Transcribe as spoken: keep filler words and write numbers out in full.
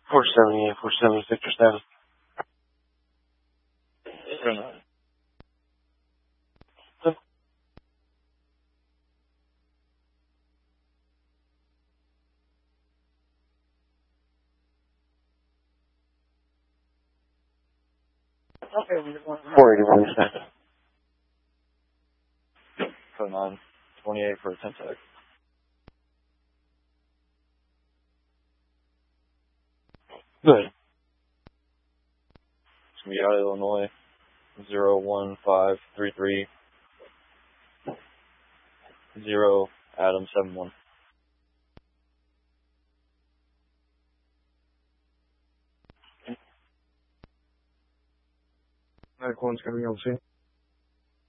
four seventy-eight, four seventy, Victor seven. four eighty-one, second. So nine twenty-eight for a ten sec. Good. It's going to be out of Illinois. Zero one five three three zero Adam seven one. Medical one's coming over, see?